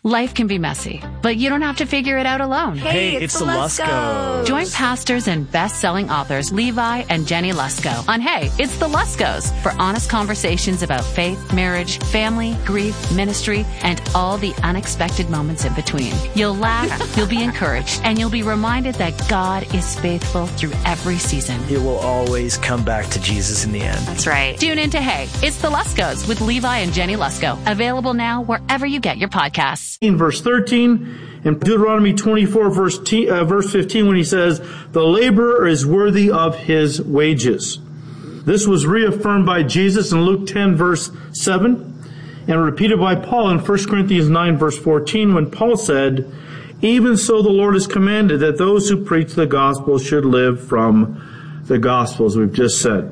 Life can be messy, but you don't have to figure it out alone. Hey, it's the Luskos. Join pastors and best-selling authors Levi and Jenny Lusko on Hey, It's the Luskos for honest conversations about faith, marriage, family, grief, ministry, and all the unexpected moments in between. You'll laugh, you'll be encouraged, and you'll be reminded that God is faithful through every season. It will always come back to Jesus in the end. That's right. Tune in to Hey, It's the Luskos with Levi and Jenny Lusko. Available now wherever you get your podcasts. Verse 13, and Deuteronomy 24, verse 15, when he says, the laborer is worthy of his wages. This was reaffirmed by Jesus in Luke 10, verse 7, and repeated by Paul in 1 Corinthians 9, verse 14, when Paul said, even so the Lord has commanded that those who preach the gospel should live from the gospel, as we've just said.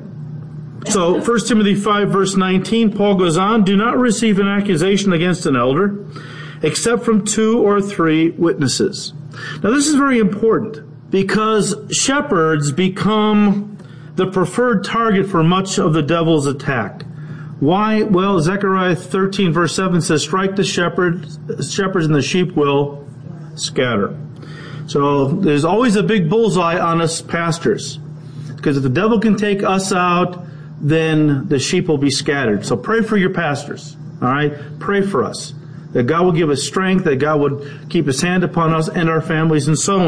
So 1 Timothy 5, verse 19, Paul goes on, do not receive an accusation against an elder, except from 2 or 3 witnesses. Now this is very important because shepherds become the preferred target for much of the devil's attack. Why? Well, Zechariah 13 verse 7 says, strike the shepherds and the sheep will scatter. So there's always a big bullseye on us pastors. Because if the devil can take us out, then the sheep will be scattered. So pray for your pastors. All right? Pray for us. That God will give us strength, that God would keep his hand upon us and our families and so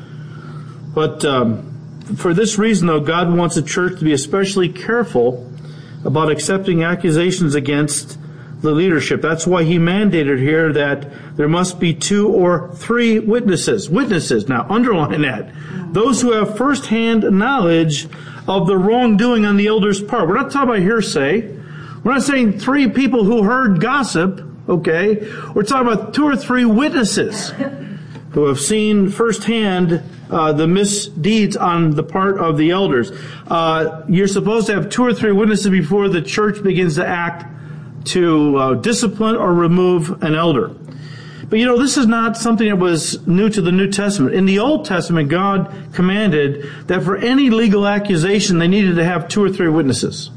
on. But for this reason, though, God wants the church to be especially careful about accepting accusations against the leadership. That's why he mandated here that there must be 2 or 3 witnesses. Witnesses. Now, underline that. Those who have firsthand knowledge of the wrongdoing on the elder's part. We're not talking about hearsay. We're not saying 3 people who heard gossip. Okay, we're talking about 2 or 3 witnesses who have seen firsthand the misdeeds on the part of the elders. You're supposed to have 2 or 3 witnesses before the church begins to act to discipline or remove an elder. But this is not something that was new to the New Testament. In the Old Testament, God commanded that for any legal accusation, they needed to have 2 or 3 witnesses.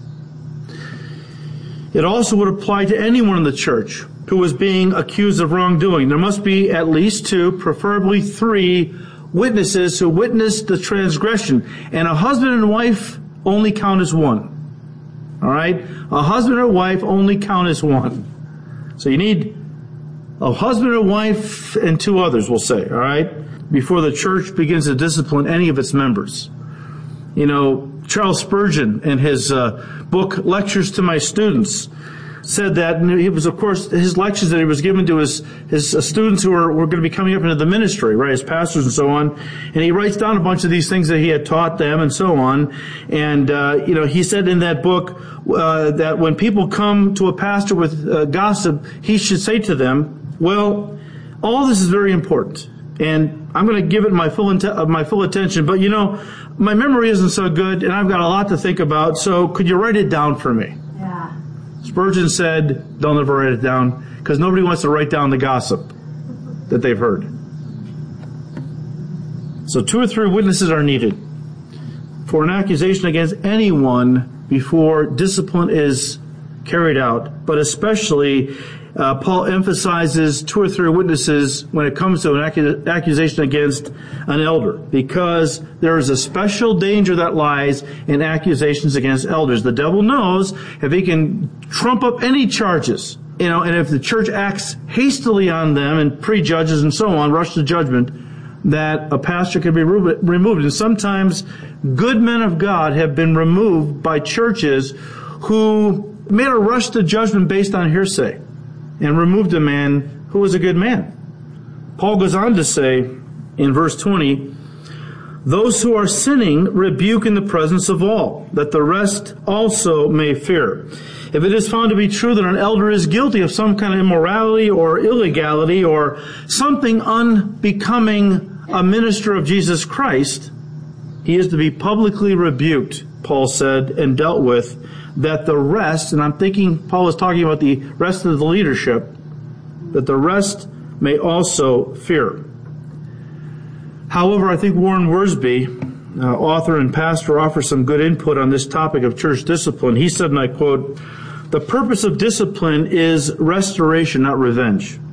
It also would apply to anyone in the church who was being accused of wrongdoing. There must be at least 2, preferably 3 witnesses who witnessed the transgression. And a husband and wife only count as 1. All right? A husband or wife only count as 1. So you need a husband or wife and 2 others, we'll say, all right, before the church begins to discipline any of its members. Charles Spurgeon, in his book, Lectures to My Students, said that, and it was, of course, his lectures that he was given to his students who were going to be coming up into the ministry, right, as pastors and so on. And he writes down a bunch of these things that he had taught them and so on. And, he said in that book that when people come to a pastor with gossip, he should say to them, well, all this is very important. And I'm going to give it my full attention. But, my memory isn't so good, and I've got a lot to think about, so could you write it down for me? Yeah. Spurgeon said, don't ever write it down, because nobody wants to write down the gossip that they've heard. So 2 or 3 witnesses are needed for an accusation against anyone before discipline is carried out, but especially Paul emphasizes 2 or 3 witnesses when it comes to an accusation against an elder, because there is a special danger that lies in accusations against elders. The devil knows if he can trump up any charges, and if the church acts hastily on them and prejudges and so on, rush to judgment, that a pastor can be removed. And sometimes good men of God have been removed by churches who made a rush to judgment based on hearsay and removed a man who was a good man. Paul goes on to say in verse 20, those who are sinning rebuke in the presence of all, that the rest also may fear. If it is found to be true that an elder is guilty of some kind of immorality or illegality or something unbecoming a minister of Jesus Christ, he is to be publicly rebuked, Paul said, and dealt with, that the rest, and I'm thinking Paul is talking about the rest of the leadership, that the rest may also fear. However, I think Warren Wiersbe, author and pastor, offers some good input on this topic of church discipline. He said, and I quote, the purpose of discipline is restoration, not revenge.